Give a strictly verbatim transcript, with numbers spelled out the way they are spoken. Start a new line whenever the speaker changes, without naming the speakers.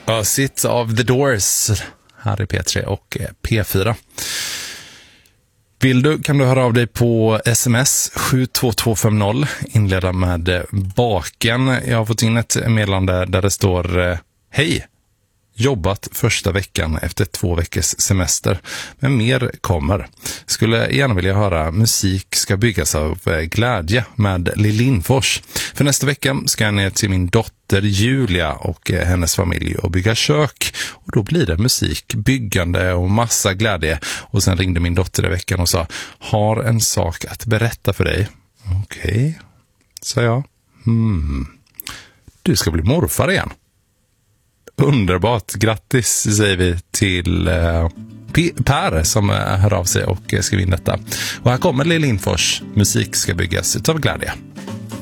Ösigt av The Doors här i P tre och P fyra. Vill du kan du höra av dig på sms sju två två fem noll, inleda med baken. Jag har fått in ett meddelande där det står hej, jobbat första veckan efter två veckors semester, men mer kommer. Skulle gärna vilja höra musik ska byggas av glädje med Lill Lindfors. För nästa vecka ska jag ner till min dotter Julia och hennes familj och bygga kök. Och då blir det musik, byggande och massa glädje. Och sen ringde min dotter i veckan och sa, har en sak att berätta för dig. Okej, okay, sa jag. Hmm. Du ska bli morfar igen. Underbart, grattis säger vi till eh, Per som eh, hör av sig och eh, skriver in detta. Och här kommer Lill Lindfors, musik ska byggas utav glädje.